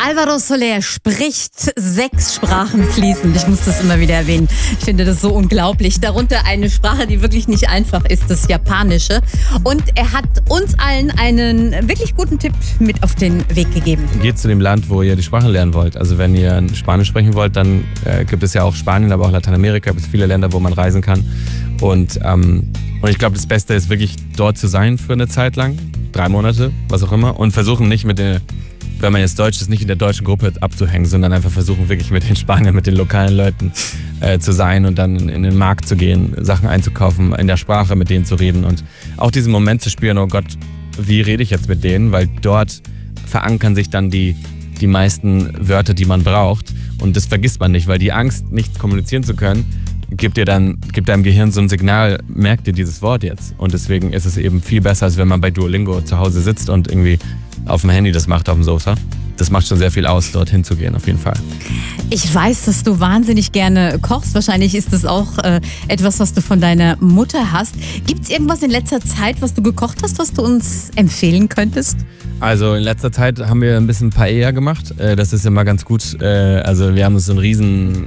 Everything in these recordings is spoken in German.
Álvaro Soler spricht 6 Sprachen fließend. Ich muss das immer wieder erwähnen. Ich finde das so unglaublich. Darunter eine Sprache, die wirklich nicht einfach ist, das Japanische. Und er hat uns allen einen wirklich guten Tipp mit auf den Weg gegeben. Geht zu dem Land, wo ihr die Sprache lernen wollt. Also wenn ihr Spanisch sprechen wollt, dann gibt es ja auch Spanien, aber auch Lateinamerika. Es gibt viele Länder, wo man reisen kann. Und ich glaube, das Beste ist wirklich dort zu sein für eine Zeit lang. 3 Monate, was auch immer. Und versuchen nicht wenn man jetzt Deutsch ist, nicht in der deutschen Gruppe abzuhängen, sondern einfach versuchen wirklich mit den Spaniern, mit den lokalen Leuten zu sein und dann in den Markt zu gehen, Sachen einzukaufen, in der Sprache mit denen zu reden und auch diesen Moment zu spüren, oh Gott, wie rede ich jetzt mit denen? Weil dort verankern sich dann die meisten Wörter, die man braucht und das vergisst man nicht, weil die Angst, nicht kommunizieren zu können, gibt deinem Gehirn so ein Signal, merkt dir dieses Wort jetzt. Und deswegen ist es eben viel besser, als wenn man bei Duolingo zu Hause sitzt und irgendwie auf dem Handy das macht, auf dem Sofa. Das macht schon sehr viel aus, dorthin zu gehen, auf jeden Fall. Ich weiß, dass du wahnsinnig gerne kochst. Wahrscheinlich ist das auch etwas, was du von deiner Mutter hast. Gibt es irgendwas in letzter Zeit, was du gekocht hast, was du uns empfehlen könntest? Also in letzter Zeit haben wir ein bisschen Paella gemacht. Das ist immer ganz gut. Also wir haben so einen riesen,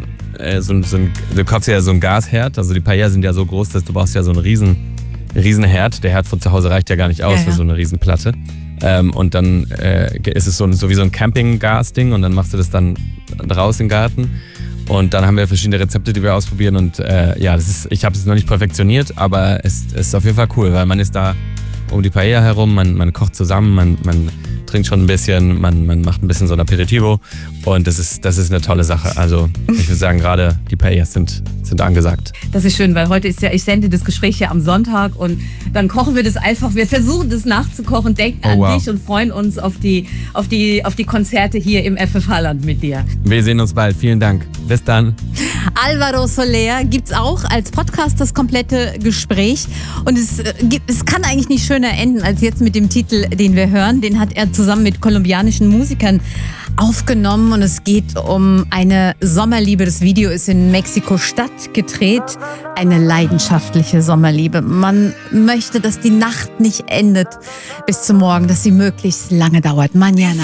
du kaufst ja so einen Gasherd. Also die Paella sind ja so groß, dass du brauchst ja so einen riesen Herd. Der Herd von zu Hause reicht ja gar nicht aus für so eine riesen Platte. Und dann ist es so wie so ein Campinggas-Ding und dann machst du das dann draußen im Garten. Und dann haben wir verschiedene Rezepte, die wir ausprobieren und ich habe es noch nicht perfektioniert, aber es ist auf jeden Fall cool, weil man ist da um die Paella herum, man kocht zusammen, man trinkt schon ein bisschen, man macht ein bisschen so ein Aperitivo und das ist eine tolle Sache. Also ich würde sagen, gerade die Paellas sind angesagt. Das ist schön, weil heute ist ja, ich sende das Gespräch ja am Sonntag und dann kochen wir das einfach, wir versuchen das nachzukochen, denken an dich und freuen uns auf die Konzerte hier im FFH-Land mit dir. Wir sehen uns bald, vielen Dank. Bis dann. Álvaro Soler gibt's auch als Podcast das komplette Gespräch und es kann eigentlich nicht schöner enden als jetzt mit dem Titel, den wir hören. Den hat er zusammen mit kolumbianischen Musikern aufgenommen und es geht um eine Sommerliebe. Das Video ist in Mexiko-Stadt gedreht. Eine leidenschaftliche Sommerliebe. Man möchte, dass die Nacht nicht endet bis zum Morgen, dass sie möglichst lange dauert. Mañana.